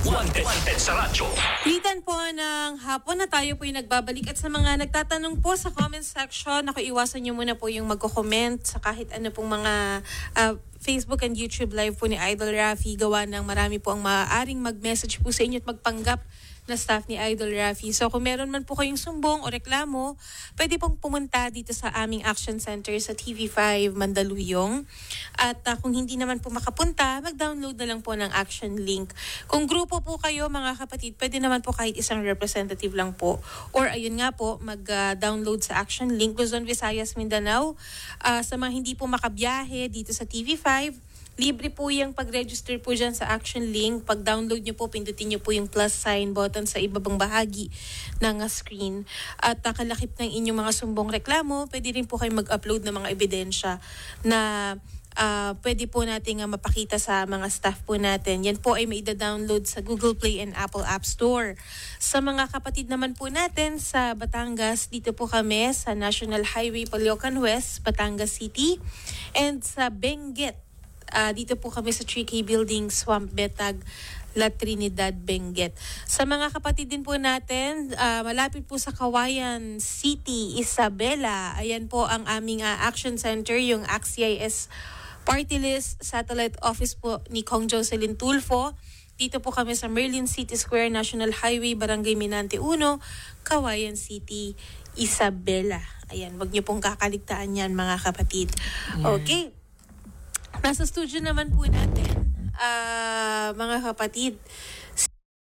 Wanted sa radyo. Ulitan po ng hapon na tayo po yung nagbabalik at sa mga nagtatanong po sa comment section, iwasan nyo muna po yung magko-comment sa kahit ano pong mga Facebook and YouTube live po ni Idol Rafi. Gawa ng marami po ang maaaring mag-message po sa inyo at magpanggap na staff ni Idol Rafi. So kung meron man po kayong sumbong o reklamo, pwede pong pumunta dito sa aming Action Center sa TV5 Mandaluyong. At kung hindi naman po makapunta, mag-download na lang po ng action link. Kung grupo po kayo mga kapatid, pwede naman po kahit isang representative lang po. Or ayun nga po, mag-download sa action link Luzon, Visayas, Mindanao. Sa mga hindi po makabiyahe dito sa TV5, libre po yung pag-register po dyan sa action link. Pag-download nyo po, pindutin nyo po yung plus sign button sa ibabang bahagi ng screen. At kalakip ng inyong mga sumbong reklamo, pwede rin po kayo mag-upload ng mga ebidensya na pwede po natin mapakita sa mga staff po natin. Yan po ay may download sa Google Play and Apple App Store. Sa mga kapatid naman po natin sa Batangas, dito po kami sa National Highway Caloocan West, Batangas City. And sa Benguet, dito po kami sa 3K Building, Swamp Betag, La Trinidad, Benguet. Sa mga kapatid din po natin, malapit po sa Kawayan City, Isabela, ayan po ang aming Action Center, yung ACT-CIS Party List Satellite Office po ni Kong Jocelyn Tulfo. Dito po kami sa Merlin City Square, National Highway, Barangay Minante 1, Kawayan City, Isabela. Ayan, wag niyo pong kakaligtaan yan mga kapatid. Yeah. Okay. Nasa studio naman po natin, mga kapatid,